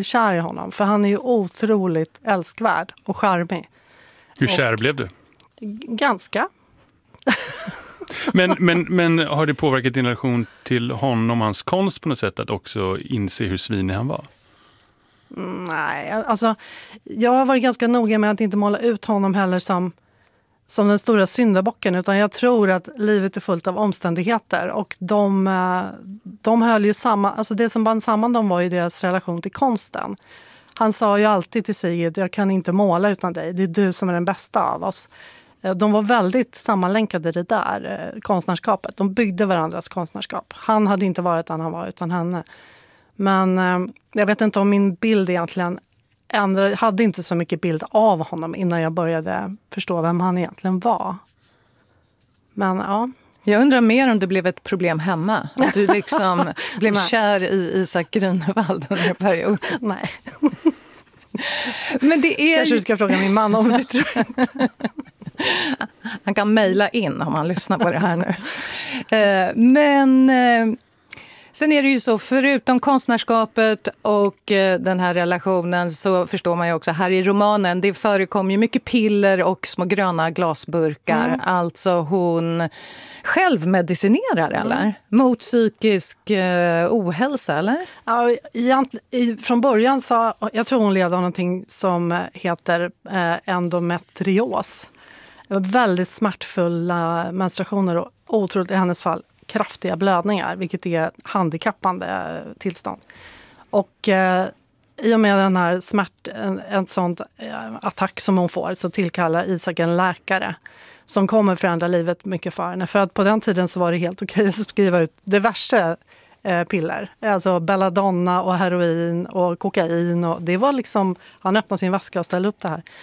bli kär i honom. För han är ju otroligt älskvärd och charmig. Hur kär blev du? Ganska. Men har det påverkat din relation till honom, hans konst på något sätt, att också inse hur svinig han var? Nej, alltså jag har varit ganska noga med att inte måla ut honom heller som den stora syndabocken, utan jag tror att livet är fullt av omständigheter och de höll ju samman, alltså det som band samman dem var ju deras relation till konsten. Han sa ju alltid till Sigrid, jag kan inte måla utan dig, det är du som är den bästa av oss. De var väldigt sammanlänkade i det där konstnärskapet. De byggde varandras konstnärskap. Han hade inte varit den han var utan henne. Men jag vet inte om min bild egentligen ändrade. Jag hade inte så mycket bild av honom innan jag började förstå vem han egentligen var. Men ja. Jag undrar mer om det blev ett problem hemma. Att du liksom blev kär i Isak Grünewald under en period. Nej. Men det är... Kanske du ska fråga min man om det, tror jag. Han kan mejla in om han lyssnar på det här nu. Men sen är det ju så, förutom konstnärskapet och den här relationen, så förstår man ju också här i romanen, det förekommer ju mycket piller och små gröna glasburkar. Alltså hon själv medicinerar, eller? Mot psykisk ohälsa, eller? Ja, från början så, jag tror hon led av någonting som heter endometrios. Väldigt smärtfulla menstruationer och otroligt i hennes fall kraftiga blödningar, vilket är handikappande tillstånd. Och i och med den här en sån attack som hon får, så tillkallar Isak en läkare som kommer förändra livet mycket för henne. För att på den tiden så var det helt okej att skriva ut diverse piller. Alltså belladonna och heroin och kokain. Och det var liksom, han öppnade sin väska och ställde upp det här.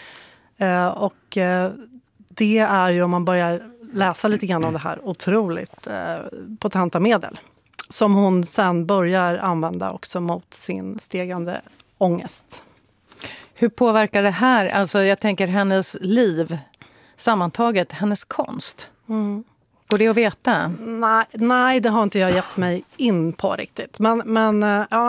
Det är ju, om man börjar läsa lite grann om det här, otroligt potenta medel. Som hon sen börjar använda också mot sin stegande ångest. Hur påverkar det här, alltså jag tänker hennes liv, sammantaget, hennes konst? Går det att veta? Nej, det har inte jag gett mig in på riktigt. Men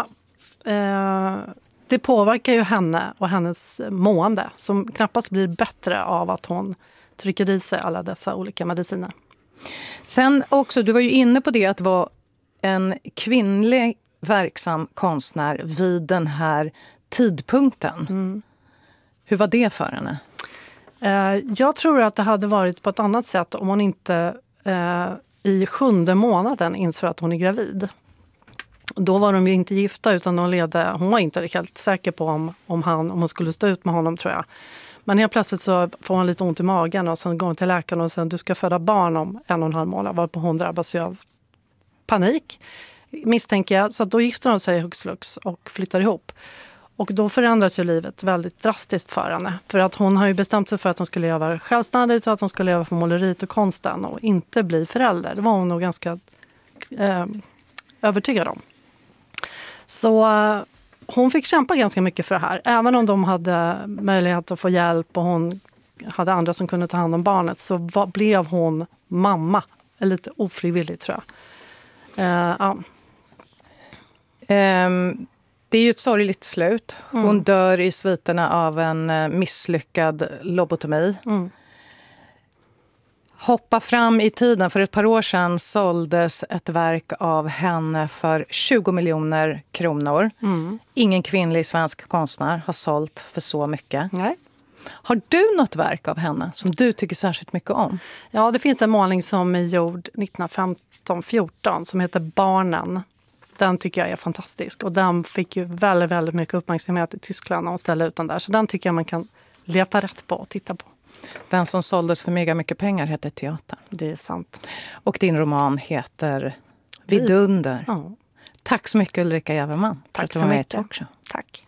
det påverkar ju henne och hennes mående, som knappast blir bättre av att hon trycker i sig alla dessa olika mediciner. Sen också, du var ju inne på det, att vara en kvinnlig verksam konstnär vid den här tidpunkten. Hur var det för henne? Jag tror att det hade varit på ett annat sätt om hon inte i 7:e månaden insåg att hon är gravid. Då var de ju inte gifta, utan hon var inte helt säker på om hon skulle stå ut med honom, tror jag. Men helt plötsligt så får hon lite ont i magen och sen går hon till läkaren och säger du ska föda barn om 1,5 månader, varpå hon drabbas av panik, misstänker jag. Så då gifter hon sig hux flux och flyttar ihop. Och då förändras ju livet väldigt drastiskt för henne. För att hon har ju bestämt sig för att hon skulle leva självständigt och att hon skulle leva för måleriet och konsten och inte bli förälder. Det var hon nog ganska övertygad om. Så hon fick kämpa ganska mycket för det här. Även om de hade möjlighet att få hjälp och hon hade andra som kunde ta hand om barnet, så blev hon mamma. Lite ofrivilligt, tror jag. Det är ju ett sorgligt slut. Hon dör i sviterna av en misslyckad lobotomi. Hoppa fram i tiden. För ett par år sedan såldes ett verk av henne för 20 miljoner kronor. Ingen kvinnlig svensk konstnär har sålt för så mycket. Nej. Har du något verk av henne som du tycker särskilt mycket om? Ja, det finns en målning som är gjord 1915-14 som heter Barnen. Den tycker jag är fantastisk. Och den fick ju väldigt, väldigt mycket uppmärksamhet i Tyskland när hon ställde ut den där. Så den tycker jag man kan leta rätt på och titta på. Den som såldes för mega mycket pengar heter Teatern. Det är sant. Och din roman heter Vidunder. Ja. Tack så mycket, Ulrika Jäverman. Tack så mycket. Tack.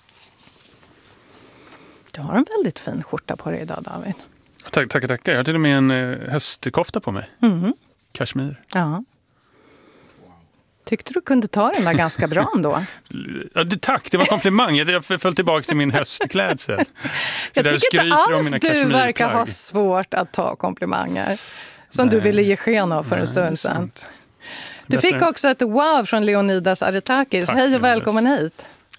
Du har en väldigt fin skjorta på dig idag, David. Tackar. Jag har till och med en höstkofta på mig. Kashmir. Ja. Tyckte du kunde ta den där ganska bra ändå? Ja, tack, det var en komplimang. Jag föll tillbaka till min höstklädsel. Jag tycker inte alls du verkar ha svårt att ta komplimanger. Som du ville ge sken av för en stund sedan. Du fick också ett wow från Leonidas Aretakis. Hej och välkommen hit.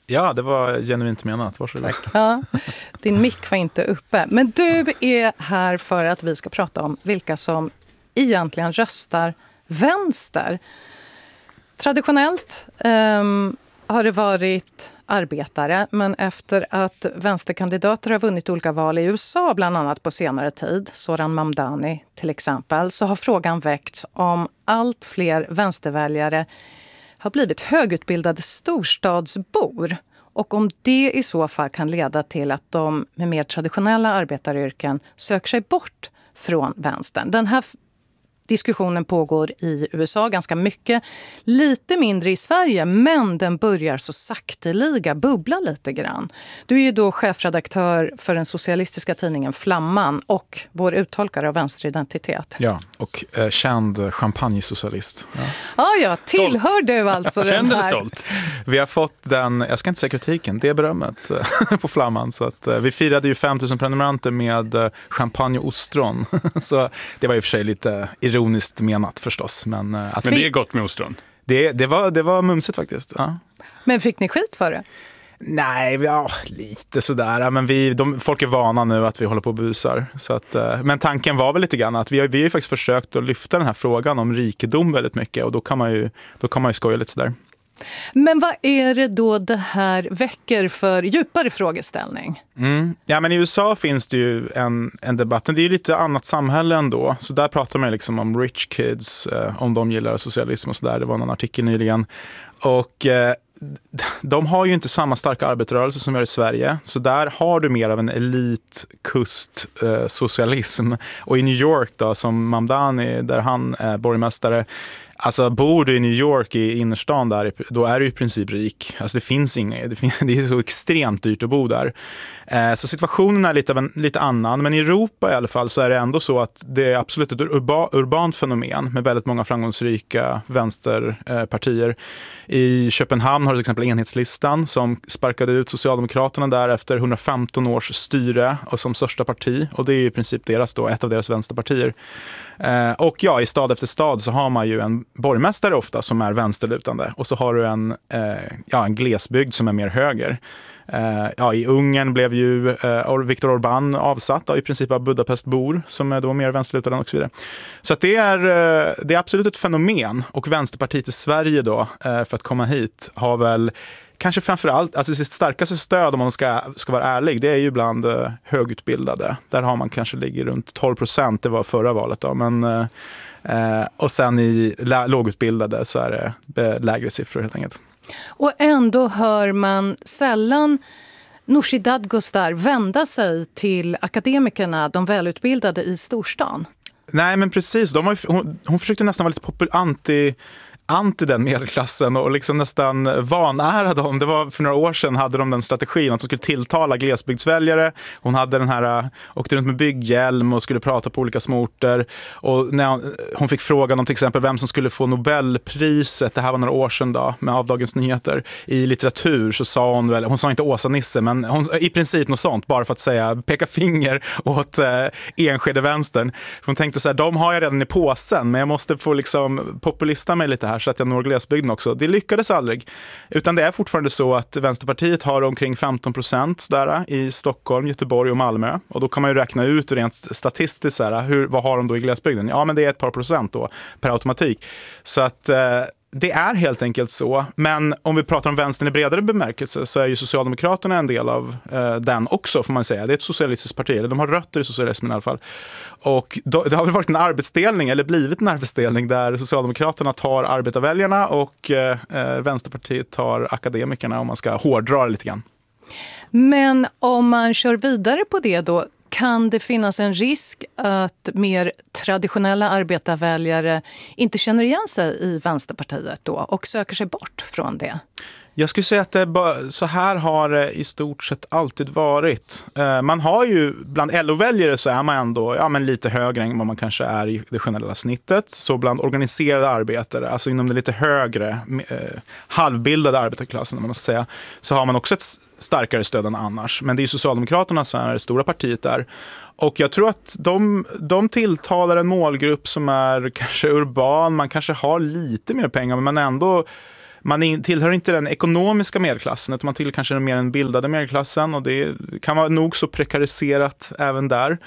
Ja, det var genuint menat. Varsågod. Ja, din mick var inte uppe. Men du är här för att vi ska prata om vilka som egentligen röstar vänster. Traditionellt har det varit arbetare, men efter att vänsterkandidater har vunnit olika val i USA bland annat på senare tid, Zoran Mamdani till exempel, så har frågan väckts om allt fler vänsterväljare har blivit högutbildade storstadsbor och om det i så fall kan leda till att de med mer traditionella arbetaryrken söker sig bort från vänstern. Den här diskussionen pågår i USA ganska mycket, lite mindre i Sverige, men den börjar så sakteliga bubbla lite grann. Du är ju då chefredaktör för den socialistiska tidningen Flamman och vår uttolkare av vänsteridentitet. Ja, och känd champagnesocialist. Ja, tillhör du alltså den Kände här? dig stolt? Vi har fått den, jag ska inte säga kritiken, det är berömmet på Flamman. Så att, vi firade ju 5 000 prenumeranter med champagne och ostron. Så det var i och för sig lite ironiskt menat förstås. Men det är gott med ostron. Det var mumsigt faktiskt. Ja. Men fick ni skit för det? Nej, ja, lite sådär. Men folk är vana nu att vi håller på och busar. Så att, men tanken var väl lite grann att vi har ju faktiskt försökt att lyfta den här frågan om rikedom väldigt mycket. Och då kan man ju skoja lite sådär. Men vad är det då det här väcker för djupare frågeställning? Ja, men i USA finns det ju en debatt. Det är ju lite annat samhälle ändå. Så där pratar man liksom om rich kids, om de gillar socialism och sådär. Det var en artikel nyligen. Och de har ju inte samma starka arbetarrörelse som vi har i Sverige. Så där har du mer av en elitkust-socialism. Och i New York då, som Mamdani, där han är borgmästare. Alltså bor du i New York i innerstan där, då är du i princip rik. Alltså det finns inget, det är så extremt dyrt att bo där. Så situationen är lite annan, men i Europa i alla fall så är det ändå så att det är absolut ett urbant fenomen med väldigt många framgångsrika vänsterpartier. I Köpenhamn har du till exempel Enhetslistan som sparkade ut Socialdemokraterna där efter 115 års styre och som största parti, och det är i princip ett av deras vänsterpartier. Och ja, i stad efter stad så har man ju en borgmästare ofta som är vänsterlutande, och så har du en glesbygd som är mer höger. I Ungern blev ju Viktor Orbán avsatt i princip av Budapestbor som är då mer vänsterlutade och så vidare. Så att det är absolut ett fenomen, och Vänsterpartiet i Sverige då, för att komma hit, har väl kanske framförallt, alltså sitt starkaste stöd om man ska vara ärlig, det är ju bland högutbildade. Där har man kanske ligger runt 12%, det var förra valet då, men och sen i lågutbildade så är det lägre siffror helt enkelt. Och ändå hör man sällan Nooshi Dadgostar vända sig till akademikerna, de välutbildade i storstan. Nej, men precis. Hon försökte nästan vara lite anti den medelklassen och liksom nästan vanära dem. Det var för några år sedan hade de den strategin att de skulle tilltala glesbygdsväljare. Hon hade åkte runt med bygghjälm och skulle prata på olika småorter. Och när hon fick frågan om till exempel vem som skulle få Nobelpriset, det här var några år sedan då, av Dagens Nyheter, i litteratur, så sa hon sa inte Åsa Nisse, men i princip något sånt, bara för att peka finger åt Enskede vänstern. Hon tänkte så här, de har jag redan i påsen, men jag måste få liksom populista mig lite här så att jag når glesbygden också. Det lyckades aldrig. Utan det är fortfarande så att Vänsterpartiet har omkring 15% där i Stockholm, Göteborg och Malmö. Och då kan man ju räkna ut rent statistiskt så här, vad har de då i glesbygden? Ja, men det är ett par procent då per automatik. Så att det är helt enkelt så. Men om vi pratar om vänstern i bredare bemärkelse så är ju Socialdemokraterna en del av den också, får man säga. Det är ett socialistiskt parti, eller de har rötter i socialismen i alla fall. Och det har väl varit en arbetsdelning, eller blivit en arbetsdelning, där Socialdemokraterna tar arbetarväljarna och Vänsterpartiet tar akademikerna, om man ska hårdra det lite grann. Men om man kör vidare på det då, kan det finnas en risk att mer traditionella arbetarväljare inte känner igen sig i Vänsterpartiet då och söker sig bort från det? Jag skulle säga att så här har det i stort sett alltid varit. Man har ju, bland LO-väljare så är man ändå lite högre än vad man kanske är i det generella snittet. Så bland organiserade arbetare, alltså inom den lite högre halvbildade arbetarklassen, man måste säga, så har man också ett starkare stöd än annars. Men det är ju Socialdemokraterna som är det stora partiet där. Och jag tror att de tilltalar en målgrupp som är kanske urban, man kanske har lite mer pengar, men man ändå man tillhör inte den ekonomiska medelklassen, utan man tillhör kanske mer den bildade medelklassen, och det kan vara nog så prekariserat även där.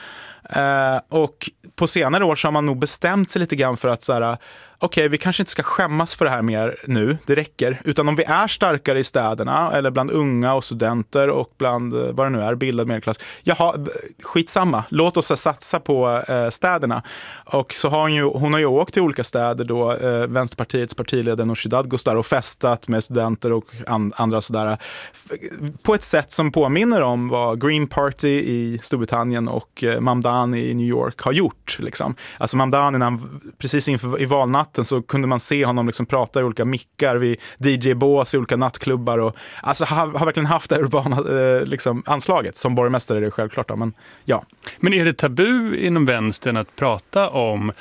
Och på senare år så har man nog bestämt sig lite grann för att så här, okej, vi kanske inte ska skämmas för det här mer nu, det räcker. Utan om vi är starkare i städerna eller bland unga och studenter och bland vad det nu är, bildad medelklass. Jaha, skitsamma, låt oss satsa på städerna. Och så har hon har ju åkt till olika städer då, Vänsterpartiets partiledare Nooshi Dadgostar, och festat med studenter och andra sådär. På ett sätt som påminner om vad Green Party i Storbritannien och Mamdani i New York har gjort. Liksom. Alltså Mamdani, precis inför i valnatten så kunde man se honom liksom prata i olika mickar vid DJ-bås i olika nattklubbar, och alltså har verkligen haft det urbana liksom, anslaget. Som borgmästare är det självklart då, men ja. Men är det tabu inom vänstern att prata om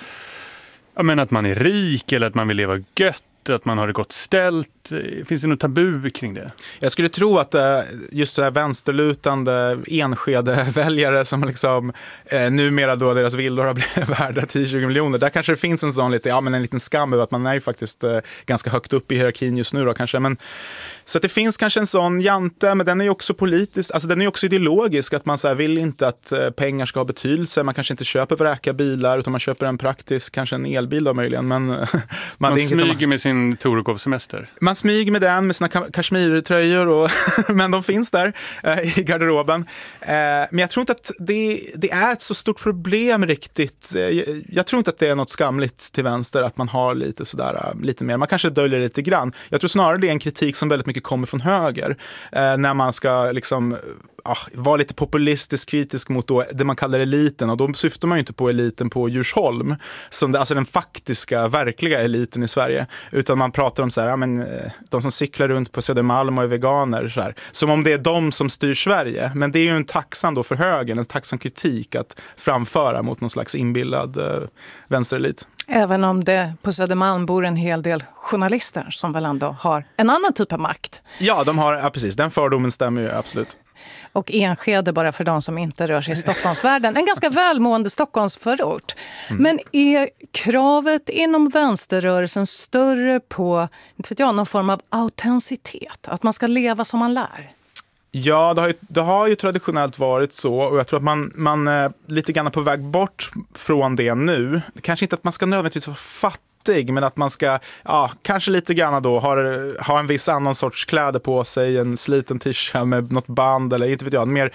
att man är rik eller att man vill leva gött, att man har det gott ställt? Finns det något tabu kring det? Jag skulle tro att just det här vänsterlutande Enskede-väljare som liksom numera då deras villor har blivit värda 10-20 miljoner. Där kanske det finns en sån en liten skam över att man är ju faktiskt ganska högt upp i hierarkin just nu då kanske. Men, så att det finns kanske en sån jante, men den är ju också politisk, alltså den är ju också ideologisk, att man så här, vill inte att pengar ska ha betydelse. Man kanske inte köper vräka bilar, utan man köper en praktisk, kanske en elbil då möjligen. Men man smyger med sin Torekov-semester. Man smyger med den, med sina kashmirtröjor, och men de finns där i garderoben. Men jag tror inte att det är ett så stort problem riktigt. Jag tror inte att det är något skamligt till vänster att man har lite sådär, lite mer. Man kanske döljer lite grann. Jag tror snarare det är en kritik som väldigt mycket kommer från höger. När man ska liksom vara lite populistiskt kritisk mot då det man kallar eliten, och då syftar man ju inte på eliten på Djursholm, som alltså den faktiska, verkliga eliten i Sverige, utan man pratar om så här, de som cyklar runt på Södermalm och är veganer så här, som om det är de som styr Sverige. Men det är ju en tacksam då för högern, en tacksam kritik att framföra mot någon slags inbillad vänsterelit. Även om det på Södermalm bor en hel del journalister som väl ändå har en annan typ av makt. Ja, precis. Den fördomen stämmer ju absolut. Och Enskede, bara för de som inte rör sig i Stockholmsvärlden. En ganska välmående Stockholmsförort. Men är kravet inom vänsterrörelsen större på någon form av autenticitet? Att man ska leva som man lär? Ja, det har ju traditionellt varit så, och jag tror att man är lite grann på väg bort från det nu. Kanske inte att man ska nödvändigtvis vara fattig, men att man ska, kanske lite grann då ha en viss annan sorts kläder på sig, en sliten t-shirt med något band, eller inte vet jag, en mer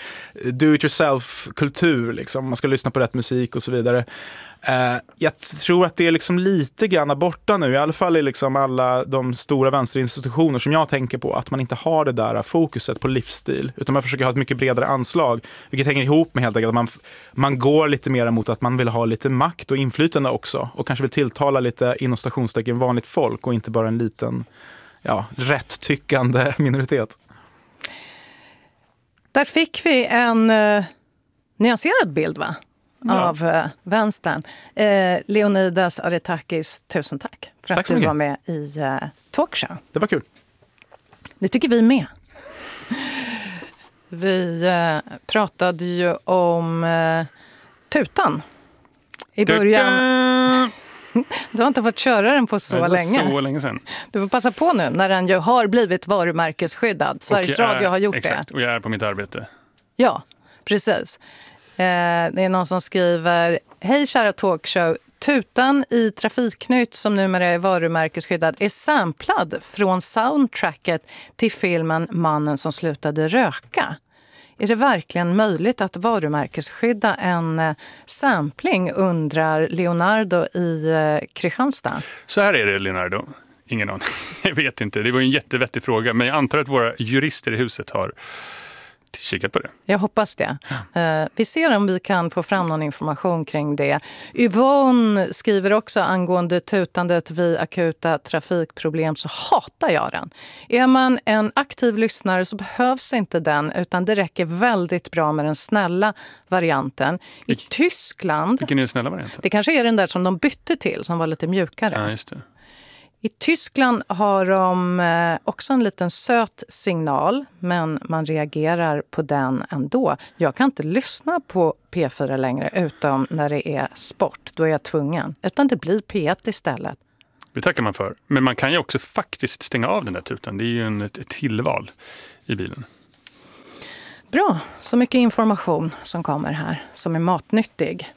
do-it-yourself-kultur liksom. Man ska lyssna på rätt musik och så vidare. Jag tror att det är liksom lite grann borta nu, i alla fall i liksom alla de stora vänsterinstitutioner som jag tänker på, att man inte har det där fokuset på livsstil, utan man försöker ha ett mycket bredare anslag, vilket hänger ihop med helt enkelt att man går lite mer mot att man vill ha lite makt och inflytande också, och kanske vill tilltala lite inom stationstecken vanligt folk och inte bara en liten rätt tyckande minoritet. Där fick vi en nyanserad bild, va? Av vänstern. Leonidas Aretakis, tusen tack för att du var med i Talkshow. Det var kul. Det tycker vi med. Vi pratade ju om tutan i början. Du har inte fått köra den på så länge. Så länge sedan. Du får passa på nu när den ju har blivit varumärkesskyddad. Sveriges Radio har gjort exakt, och jag är på mitt arbete. Ja, precis. Det är någon som skriver: hej kära Talkshow, tutan i Trafiknytt som numera är varumärkesskyddad är samplad från soundtracket till filmen Mannen som slutade röka. Är det verkligen möjligt att varumärkesskydda en sampling, undrar Leonardo i Kristianstad? Så här är det, Leonardo. Ingen aning. Jag vet inte. Det var en jättevettig fråga, men jag antar att våra jurister i huset har kikat på det. Jag hoppas det. Vi ser om vi kan få fram någon information kring det. Yvonne skriver också angående tutandet vid akuta trafikproblem, så hatar jag den. Är man en aktiv lyssnare så behövs inte den, utan det räcker väldigt bra med den snälla varianten. I Tyskland... Vilken är den snälla varianten? Det kanske är den där som de bytte till, som var lite mjukare. Ja, just det. I Tyskland har de också en liten söt signal, men man reagerar på den ändå. Jag kan inte lyssna på P4 längre, utom när det är sport. Då är jag tvungen. Utan det blir P1 istället. Det tackar man för. Men man kan ju också faktiskt stänga av den där tutan. Det är ju ett tillval i bilen. Bra, så mycket information som kommer här som är matnyttig.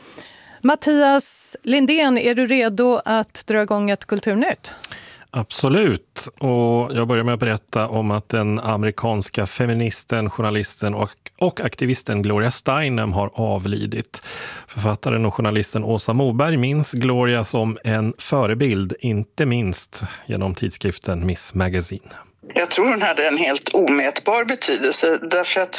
Mattias Lindén, är du redo att dra igång ett kulturnytt? Absolut, och jag börjar med att berätta om att den amerikanska feministen, journalisten och aktivisten Gloria Steinem har avlidit. Författaren och journalisten Åsa Moberg minns Gloria som en förebild, inte minst genom tidskriften Miss Magazine. Jag tror hon hade en helt omätbar betydelse därför att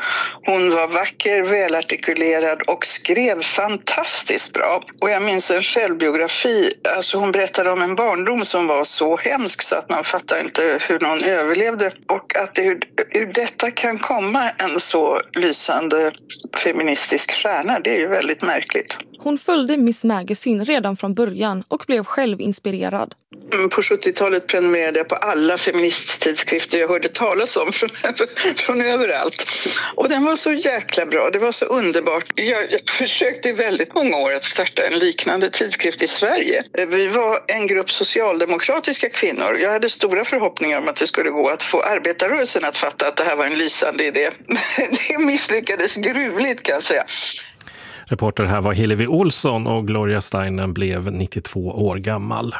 hon var vacker, välartikulerad och skrev fantastiskt bra. Och jag minns en självbiografi, alltså hon berättade om en barndom som var så hemsk så att man fattar inte hur någon överlevde. Och att ur detta kan komma en så lysande feministisk stjärna, det är ju väldigt märkligt. Hon följde Miss Magazine redan från början och blev själv inspirerad. På 70-talet prenumererade jag på alla feministtidskrifter jag hörde talas om från överallt. Och den var så jäkla bra, det var så underbart. Jag försökte i väldigt många år att starta en liknande tidskrift i Sverige. Vi var en grupp socialdemokratiska kvinnor. Jag hade stora förhoppningar om att det skulle gå att få arbetarrörelsen att fatta att det här var en lysande idé. Det misslyckades gruvligt kan jag säga. Reporter här var Hillevi Olsson och Gloria Steinem blev 92 år gammal.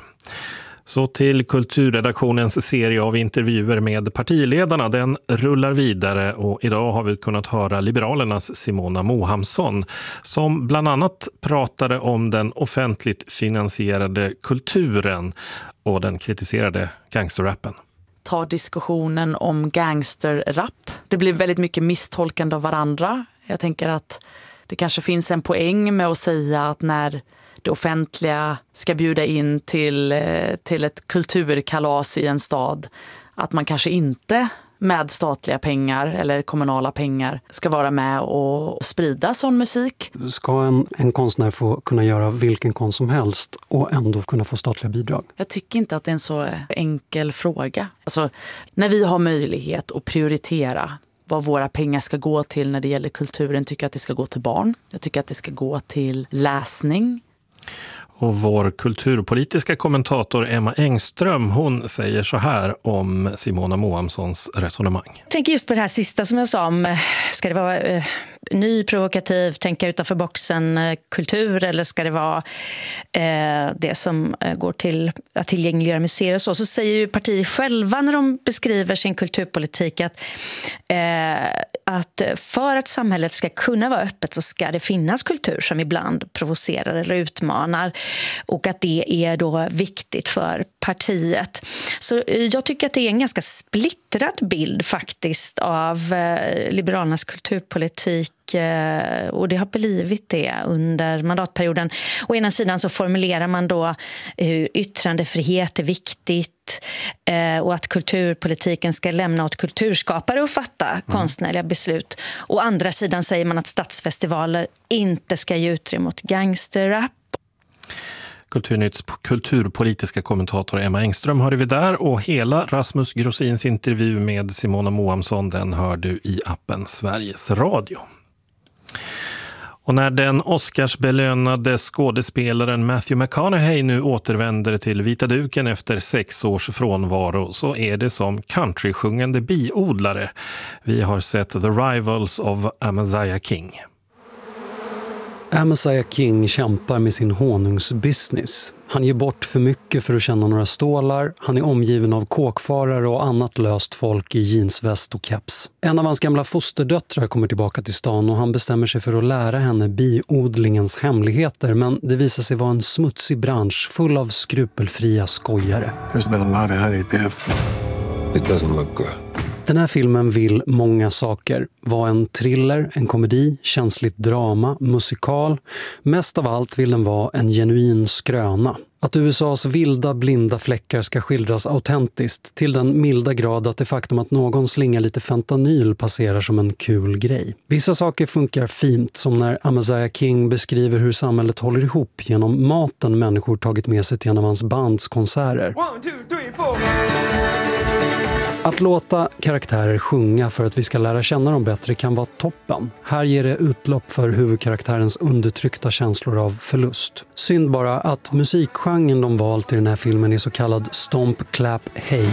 Så till kulturredaktionens serie av intervjuer med partiledarna. Den rullar vidare och idag har vi kunnat höra Liberalernas Simona Mohamsson som bland annat pratade om den offentligt finansierade kulturen och den kritiserade gangsterrappen. Ta diskussionen om gangsterrap. Det blir väldigt mycket misstolkande av varandra. Jag tänker att det kanske finns en poäng med att säga att när det offentliga ska bjuda in till ett kulturkalas i en stad, att man kanske inte med statliga pengar eller kommunala pengar ska vara med och sprida sån musik. Ska en konstnär få kunna göra vilken konst som helst och ändå kunna få statliga bidrag? Jag tycker inte att det är en så enkel fråga. Alltså, när vi har möjlighet att prioritera vad våra pengar ska gå till när det gäller kulturen, tycker jag att det ska gå till barn. Jag tycker att det ska gå till läsning. Och vår kulturpolitiska kommentator Emma Engström, hon säger så här om Simona Mohamssons resonemang. Jag tänker just på det här sista som jag sa om, ska det vara ny, provokativ, tänka utanför boxen, kultur, eller ska det vara det som går till att tillgängliggöra museer och så säger ju partier själva när de beskriver sin kulturpolitik att för att samhället ska kunna vara öppet så ska det finnas kultur som ibland provocerar eller utmanar, och att det är då viktigt för partiet. Så jag tycker att det är en ganska splittrad bild faktiskt av Liberalernas kulturpolitik, och det har blivit det under mandatperioden. Å ena sidan så formulerar man då hur yttrandefrihet är viktigt och att kulturpolitiken ska lämna åt kulturskapare att fatta konstnärliga beslut. Å andra sidan säger man att stadsfestivaler inte ska ge utrymme åt gangsterrap. Kulturnytts kulturpolitiska kommentator Emma Engström hörde vi där, och hela Rasmus Grosins intervju med Simona Mohamsson den hör du i appen Sveriges Radio. Och när den Oscarsbelönade skådespelaren Matthew McConaughey nu återvänder till vita duken efter 6 års frånvaro så är det som countrysjungande biodlare. Vi har sett The Rivals of Amaziah King. Amaziah King kämpar med sin honungsbusiness. Han ger bort för mycket för att tjäna några stålar. Han är omgiven av kåkfarare och annat löst folk i jeansväst och caps. En av hans gamla fosterdöttrar kommer tillbaka till stan och han bestämmer sig för att lära henne biodlingens hemligheter. Men det visar sig vara en smutsig bransch full av skrupelfria skojare. There's been a lot of honey there. It doesn't look good. Den här filmen vill många saker. Var en thriller, en komedi, känsligt drama, musikal. Mest av allt vill den vara en genuin skröna. Att USAs vilda, blinda fläckar ska skildras autentiskt till den milda grad att det faktum att någon slingar lite fentanyl passerar som en kul grej. Vissa saker funkar fint, som när Amaziah King beskriver hur samhället håller ihop genom maten människor tagit med sig till en av hans bands konserter. 1, 2, 3, 4. Att låta karaktärer sjunga för att vi ska lära känna dem bättre kan vara toppen. Här ger det utlopp för huvudkaraktärens undertryckta känslor av förlust. Synd bara att musikgenren de valt i den här filmen är så kallad stomp, clap, hey.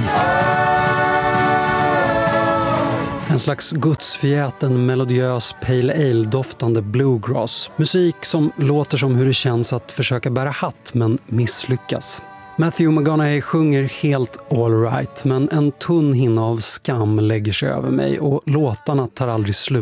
En slags gudsfjäten, melodiös, pale ale-doftande bluegrass. Musik som låter som hur det känns att försöka bära hatt men misslyckas. Matthew McConaughey sjunger helt all right, men en tunn hinna av skam lägger sig över mig och låtarna tar aldrig slut.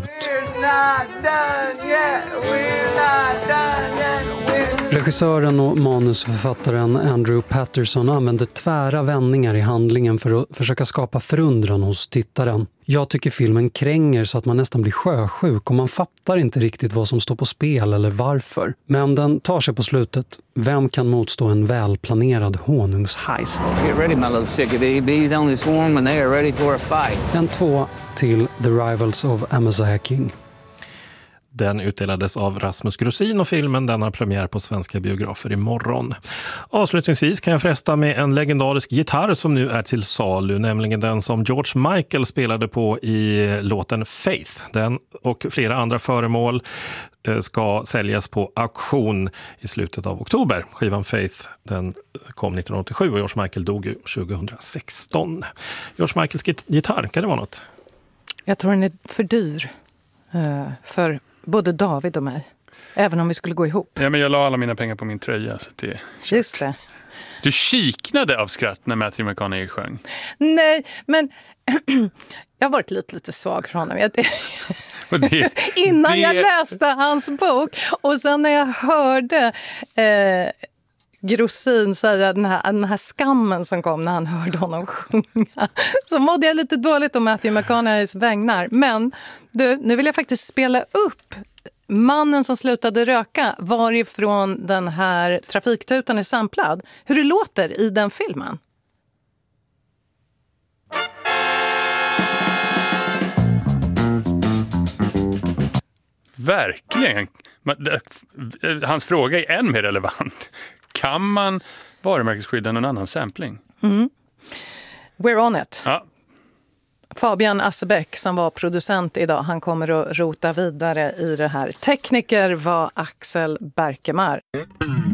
Regissören och manusförfattaren Andrew Patterson använder tvära vändningar i handlingen för att försöka skapa förundran hos tittaren. Jag tycker filmen kränger så att man nästan blir sjösjuk och man fattar inte riktigt vad som står på spel eller varför. Men den tar sig på slutet. Vem kan motstå en välplanerad honungsheist? Get ready, my little chickadee. Bees only swarm when they are ready for a fight. En 2 till The Rivals of Amaziah King. Den utdelades av Rasmus Grosin och filmen den har premiär på svenska biografer imorgon. Avslutningsvis kan jag fresta med en legendarisk gitarr som nu är till salu, nämligen den som George Michael spelade på i låten Faith. Den och flera andra föremål ska säljas på auktion i slutet av oktober. Skivan Faith den kom 1987 och George Michael dog 2016. George Michaels gitarr, kan det vara något? Jag tror den är för dyr för både David och mig. Även om vi skulle gå ihop. Ja, men jag la alla mina pengar på min tröja. Så det just det. Du kiknade av skratt när Matthew McConaughey sjöng. Nej, men jag har varit lite svag för honom. Innan jag läste hans bok. Och sen när jag hörde Grosin säga den här skammen som kom när han hörde honom sjunga, så mådde jag lite dåligt om Matthew McConaugheys vägnar. Men du, nu vill jag faktiskt spela upp Mannen som slutade röka, varifrån den här trafiktutan är samplad. Hur det låter i den filmen. Verkligen. Hans fråga är än mer relevant. Kan man varumärkesskydda någon annan sampling? Mm. We're on it. Ja. Fabian Assebäck som var producent idag, han kommer att rota vidare i det här. Tekniker var Axel Berkemar.